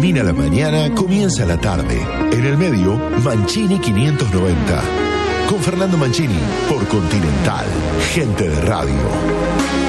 termina la mañana, comienza la tarde. En el medio, Mancini 590. Con Fernando Mancini, por Continental, gente de radio.